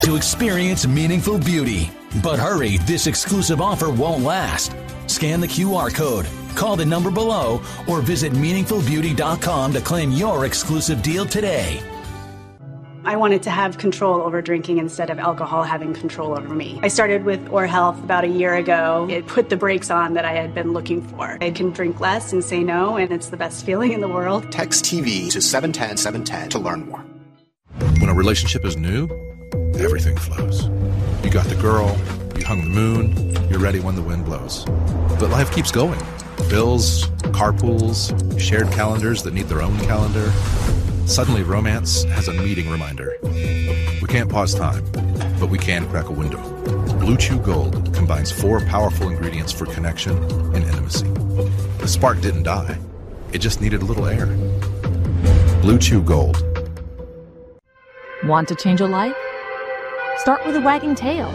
to experience meaningful beauty. But hurry, this exclusive offer won't last. Scan the QR code, call the number below, or visit meaningfulbeauty.com to claim your exclusive deal today. I wanted to have control over drinking instead of alcohol having control over me. I started with Or Health about a year ago. It put the brakes on that I had been looking for. I can drink less and say no, and it's the best feeling in the world. Text TV to 710-710 to learn more. When a relationship is new, everything flows. You got the girl, you hung the moon, you're ready when the wind blows. But life keeps going. Bills, carpools, shared calendars that need their own calendar. Suddenly, romance has a meeting reminder. We can't pause time, but we can crack a window. Blue Chew Gold combines 4 powerful ingredients for connection and intimacy. The spark didn't die. It just needed a little air. Blue Chew Gold. Want to change a life? Start with a wagging tail.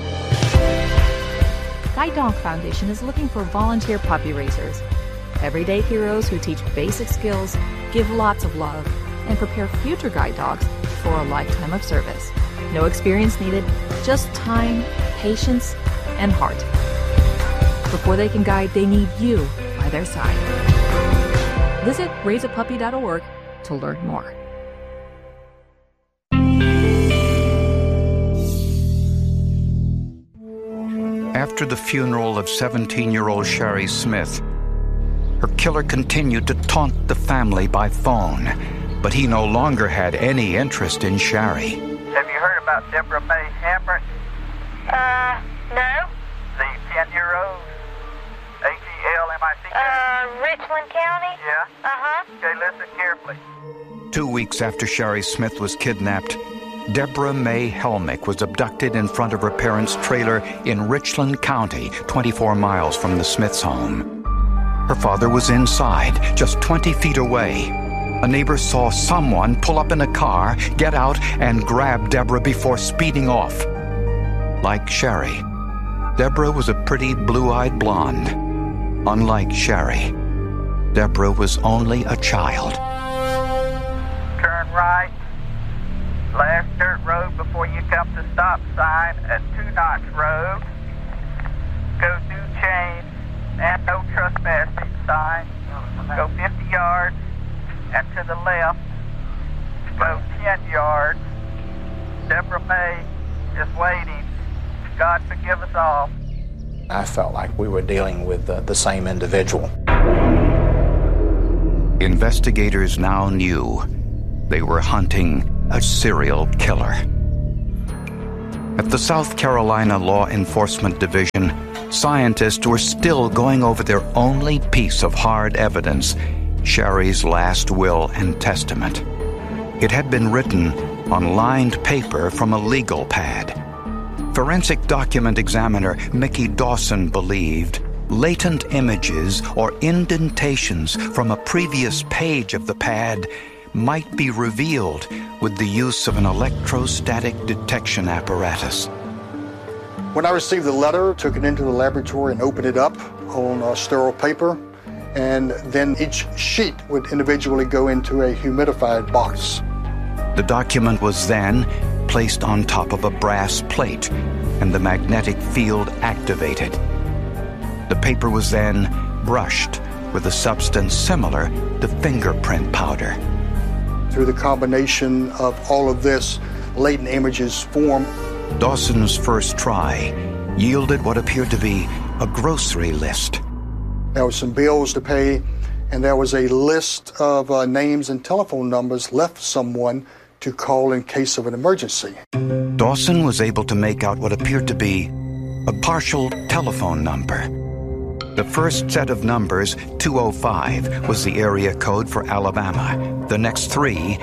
Guide Dog Foundation is looking for volunteer puppy raisers. Everyday heroes who teach basic skills, give lots of love, and prepare future guide dogs for a lifetime of service. No experience needed, just time, patience, and heart. Before they can guide, they need you by their side. Visit raiseapuppy.org to learn more. After the funeral of 17-year-old Sherry Smith, her killer continued to taunt the family by phone, but he no longer had any interest in Sherry. Have you heard about Deborah May Hambrick? No. The 10-year-old? H-E-L-M-I-C-K? Richland County? Yeah. Uh-huh. Okay, listen carefully. 2 weeks after Sherry Smith was kidnapped, Deborah May Helmick was abducted in front of her parents' trailer in Richland County, 24 miles from the Smiths' home. Her father was inside, just 20 feet away. A neighbor saw someone pull up in a car, get out, and grab Deborah before speeding off. Like Sherry, Deborah was a pretty blue-eyed blonde. Unlike Sherry, Deborah was only a child. Turn right. Last dirt road before you come to stop sign at 2 Notch Road. Go due chain and no trespassing sign. Go 50 yards and to the left. Go 10 yards. Deborah May is waiting. God forgive us all. I felt like we were dealing with the same individual. Investigators now knew they were hunting a serial killer. At the South Carolina Law Enforcement Division, scientists were still going over their only piece of hard evidence, Sherry's last will and testament. It had been written on lined paper from a legal pad. Forensic document examiner Mickey Dawson believed latent images or indentations from a previous page of the pad might be revealed with the use of an electrostatic detection apparatus. When I received the letter, took it into the laboratory and opened it up on sterile paper, and then each sheet would individually go into a humidified box. The document was then placed on top of a brass plate, and the magnetic field activated. The paper was then brushed with a substance similar to fingerprint powder. Through the combination of all of this, latent images form. Dawson's first try yielded what appeared to be a grocery list. There were some bills to pay, and there was a list of names and telephone numbers left for someone to call in case of an emergency. Dawson was able to make out what appeared to be a partial telephone number. The first set of numbers, 205, was the area code for Alabama. The next 3,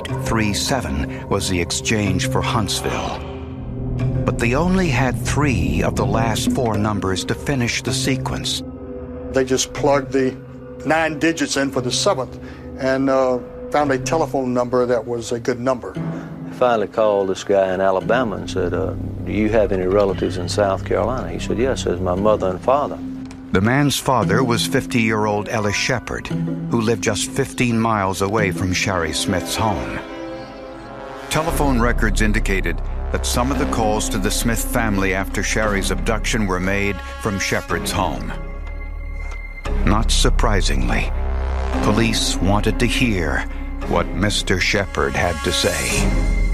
837, was the exchange for Huntsville. But they only had 3 of the last 4 numbers to finish the sequence. They just plugged the 9 digits in for the 7th and found a telephone number that was a good number. I finally called this guy in Alabama and said, do you have any relatives in South Carolina? He said, yes, it's my mother and father. The man's father was 50-year-old Ellis Shepard, who lived just 15 miles away from Sherry Smith's home. Telephone records indicated that some of the calls to the Smith family after Sherry's abduction were made from Shepard's home. Not surprisingly, police wanted to hear what Mr. Shepard had to say.